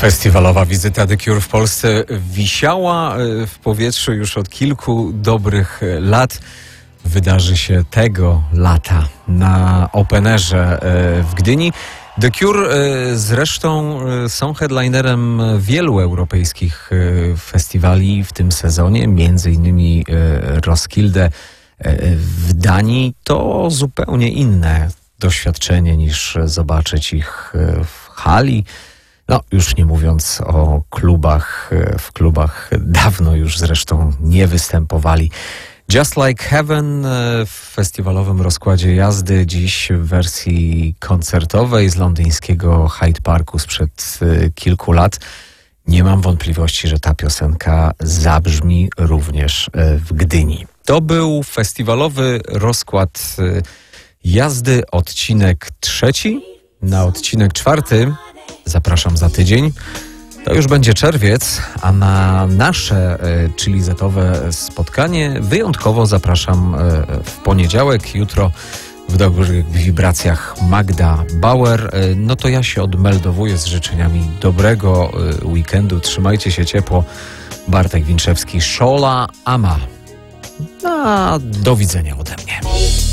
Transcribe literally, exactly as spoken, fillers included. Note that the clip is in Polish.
Festiwalowa wizyta The Cure w Polsce wisiała w powietrzu już od kilku dobrych lat. Wydarzy się tego lata na Openerze w Gdyni. The Cure zresztą są headlinerem wielu europejskich festiwali w tym sezonie, między innymi Roskilde w Danii. To zupełnie inne doświadczenie niż zobaczyć ich w hali. No, już nie mówiąc o klubach, w klubach dawno już zresztą nie występowali. Just Like Heaven w festiwalowym rozkładzie jazdy, dziś w wersji koncertowej z londyńskiego Hyde Parku sprzed kilku lat. Nie mam wątpliwości, że ta piosenka zabrzmi również w Gdyni. To był festiwalowy rozkład jazdy, odcinek trzeci. Na odcinek czwarty zapraszam za tydzień. To już będzie czerwiec, a na nasze, czyli zetowe spotkanie wyjątkowo zapraszam w poniedziałek. Jutro w dobrych wibracjach Magda Bauer. No to ja się odmeldowuję z życzeniami dobrego weekendu. Trzymajcie się ciepło. Bartek Winczewski, Szola Ama. A do widzenia ode mnie.